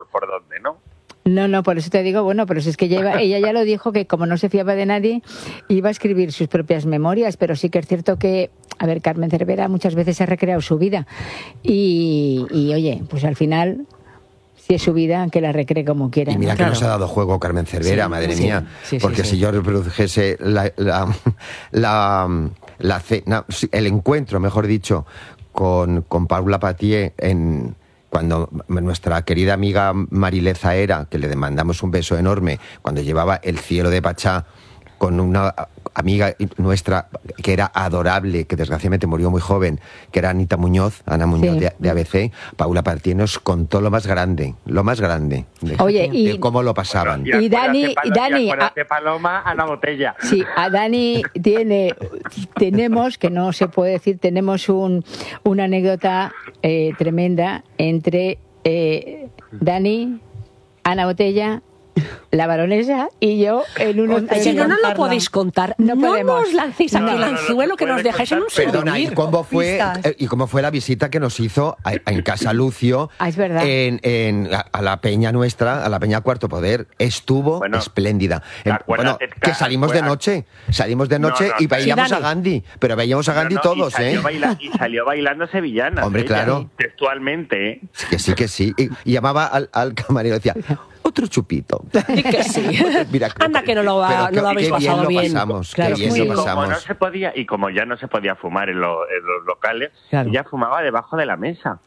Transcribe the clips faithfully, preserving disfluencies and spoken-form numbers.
por dónde, ¿no? No, no, por eso te digo, bueno, pero si es que ella, iba, ella ya lo dijo, que como no se fiaba de nadie, iba a escribir sus propias memorias, pero sí que es cierto que, a ver, Carmen Cervera muchas veces ha recreado su vida y, y oye, pues al final, si es su vida, que la recree como quiera. Y mira, ¿no? que Claro. nos ha dado juego Carmen Cervera, Sí, madre sí, mía, sí, sí, porque sí. si yo reprodujese la, la, la, la cena, el encuentro, mejor dicho, con, con Paula Patié en... cuando nuestra querida amiga Marilé Zaera, que le demandamos un beso enorme, cuando llevaba El cielo de Pachá con una amiga nuestra que era adorable, que desgraciadamente murió muy joven, que era Anita Muñoz, Ana Muñoz Sí. de, de A B C, Paula Patié nos contó lo más grande, lo más grande, de, Oye, y- de cómo lo pasaban. Y, Y Dani- acuérdate, y Dani, y acuérdate, Paloma, Ana Botella. Sí, a Dani tiene, tenemos, que no se puede decir, tenemos un, una anécdota eh, tremenda entre eh, Dani, Ana Botella, la baronesa y yo en un hotel. Si no nos lo podéis contar, No no, podemos. nos lancéis aquí No, el no, no, no anzuelo, se que nos puede dejáis en un sin Perdona, ¿y dormir. cómo fue Pistas. eh, y cómo fue la visita que nos hizo a- a- en Casa Lucio? Ah, es verdad. En, en a, a la peña nuestra, a la peña Cuarto Poder. Estuvo espléndida. En- bueno, acuérdate, que salimos de acuérdate- noche, salimos de No, noche no, y sí, veíamos Dani. a Gandhi, pero veíamos a Gandhi No, no, todos, y salió ¿eh? baila- y salió bailando sevillana. Hombre, claro. Textualmente, ¿eh? Que sí, que sí. Y, y llamaba al, al camarero y decía, otro chupito. Y que sí. Mira, Anda que no lo, va, pero no qué- lo habéis qué bien pasado lo bien. pasamos, Claro, qué bien sí. lo Y como pasamos. no se podía, y como ya no se podía fumar en, lo- en los locales, Claro. ella fumaba debajo de la mesa.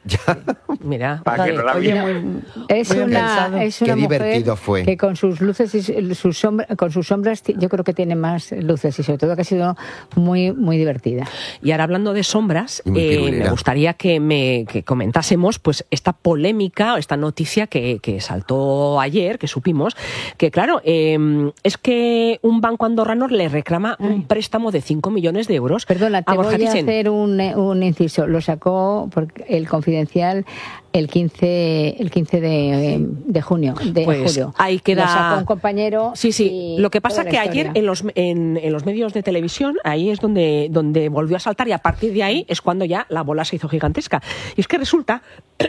Mira, Para que no la Oye, vieran. es Muy una, pensado. es una Qué mujer divertido fue. que con sus luces y sus sombras, con sus sombras, yo creo que tiene más luces y sobre todo que ha sido muy, muy divertida. Y ahora hablando de sombras, Y muy eh, pirulera. me gustaría que me que comentásemos pues esta polémica, esta noticia que, que saltó ayer, que supimos, que claro, eh, es que un banco andorrano le reclama un préstamo de cinco millones de euros Perdona, te a Borja voy a Thyssen. hacer un, eh, un inciso. Lo sacó porque el Confidencial el quince, el quince de, de junio, de Pues julio. ahí queda- Lo sacó un compañero. Sí, sí. Lo que pasa toda que la ayer historia. en los, en, en los medios de televisión, ahí es donde, donde volvió a saltar y a partir de ahí es cuando ya la bola se hizo gigantesca. Y es que resulta...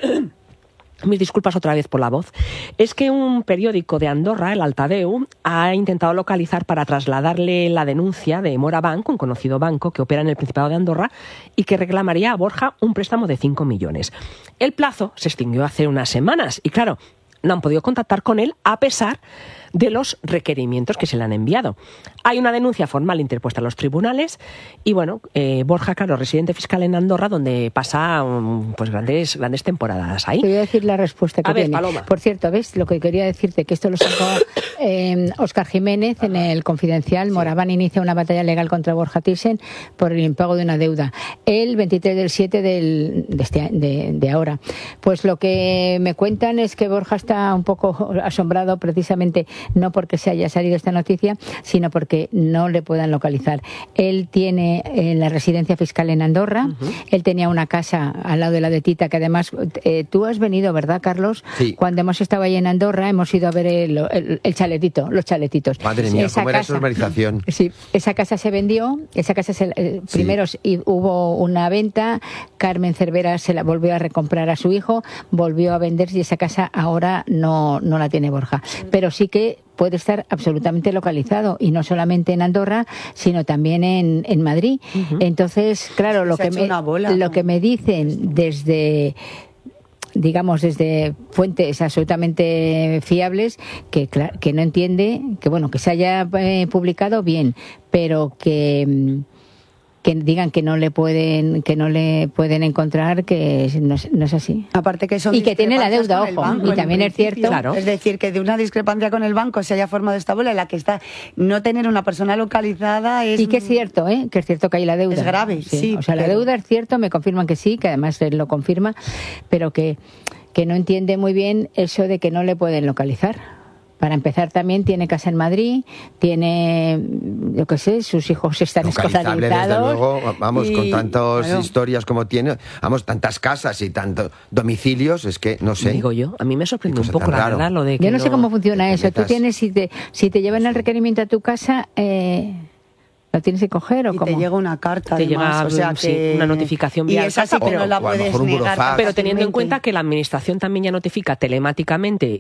Mis disculpas otra vez por la voz. Es que un periódico de Andorra, el Altadeu, ha intentado localizar para trasladarle la denuncia de Mora Bank, un conocido banco que opera en el Principado de Andorra y que reclamaría a Borja un préstamo de cinco millones. El plazo se extinguió hace unas semanas y, claro, no han podido contactar con él a pesar de los requerimientos que se le han enviado. Hay una denuncia formal interpuesta a los tribunales y, bueno, eh, Borja, claro, residente fiscal en Andorra, donde pasa um, pues grandes grandes temporadas ahí. Te voy a decir la respuesta que A ver, tiene. Paloma. Por cierto, ¿ves? Lo que quería decirte, que esto lo sacó eh, Óscar Jiménez en el Confidencial. Moraván inicia una batalla legal contra Borja Thyssen por el impago de una deuda. El veintitrés del siete del, de, este, de, de ahora. Pues lo que me cuentan es que Borja está un poco asombrado precisamente no porque se haya salido esta noticia, sino porque no le puedan localizar. Él tiene eh, la residencia fiscal en Andorra. Uh-huh. Él tenía una casa al lado de la de Tita, que además eh, tú has venido, ¿verdad, Carlos? Sí. Cuando hemos estado ahí en Andorra hemos ido a ver el, el, el chaletito, los chaletitos. Madre mía, esa cómo era casa, esa urbanización. Sí, esa casa se vendió, esa casa se, eh, Sí. primero y hubo una venta, Carmen Cervera se la volvió a recomprar a su hijo, volvió a venderse y esa casa ahora no, no la tiene Borja. Pero sí que puede estar absolutamente localizado y no solamente en Andorra, sino también en, en Madrid. Uh-huh. Entonces, claro, lo Se ha que, hecho me, una bola, lo ¿no? que me dicen desde digamos desde fuentes absolutamente fiables que que no entiende que bueno que se haya eh, publicado bien, pero que que digan que no le pueden que no le pueden encontrar, que no es, no es así. Aparte que son y que tiene la discrepancias deuda, con el ojo, banco, y en también es principio. cierto. Claro. Es decir, que de una discrepancia con el banco se haya formado esta bola en la que está no tener una persona localizada es... Y que es cierto, ¿eh? Que es cierto que hay la deuda. Es grave, sí. sí o sea, pero... la deuda es cierto, me confirman que sí, que además él lo confirma, pero que, que no entiende muy bien eso de que no le pueden localizar. Para empezar, también tiene casa en Madrid, tiene, yo qué sé, sus hijos están localizable, desde escolarizados. luego, vamos, y, con tantas bueno, historias como tiene, vamos, tantas casas y tantos domicilios, es que, no sé. Digo yo, a mí me sorprende un poco, la verdad, lo de que Yo no sé no, cómo funciona eso. metas... Tú tienes, si te, si te llevan el requerimiento a tu casa... Eh, ¿Lo tienes que coger o y cómo? te llega una carta, te además, llega o sea, sí, que... una notificación vía y esa sí que pero, no la puedes negar. Pero teniendo en cuenta que la administración también ya notifica telemáticamente